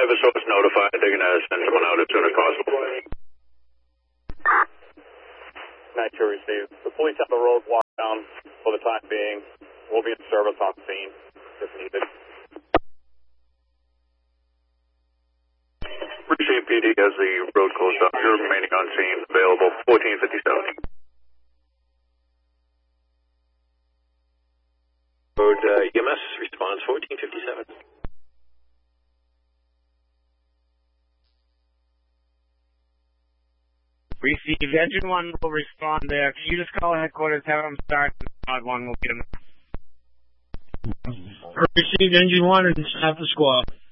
Eversource notified. They're going to send someone out as soon as possible. 9-2 received. The police have the road locked down for the time being. We'll be in service on scene if needed. Receive PD as the road closed up. You're remaining on scene. Available 1457. Road EMS responds 1457. Receive. Engine 1 will respond there. Can you just call headquarters, have them start, and Squad 1 will get them. Received. Engine 1 and staff the squad.